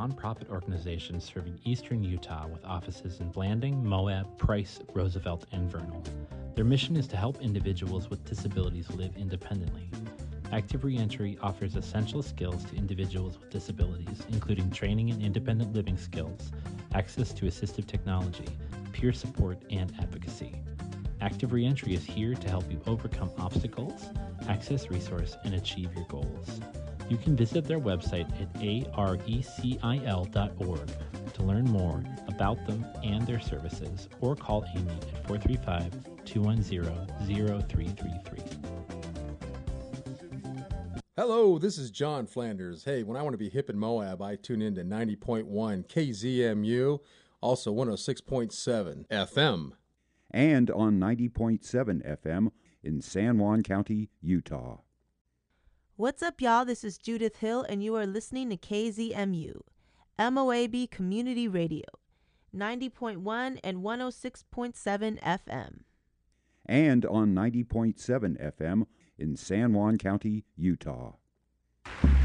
nonprofit organization serving eastern Utah with offices in Blanding, Moab, Price, Roosevelt, and Vernal. Their mission is to help individuals with disabilities live independently. Active Reentry offers essential skills to individuals with disabilities, including training in independent living skills, access to assistive technology, peer support, and advocacy. Active Reentry is here to help you overcome obstacles, access resources, and achieve your goals. You can visit their website at arecil.org to learn more about them and their services, or call Amy at 435-210-0333. Hello, this is John Flanders. Hey, when I want to be hip in Moab, I tune in to 90.1 KZMU, also 106.7 FM. And on 90.7 FM in San Juan County, Utah. What's up, y'all? This is Judith Hill, and you are listening to KZMU, MOAB Community Radio, 90.1 and 106.7 FM. And on 90.7 FM in San Juan County, Utah.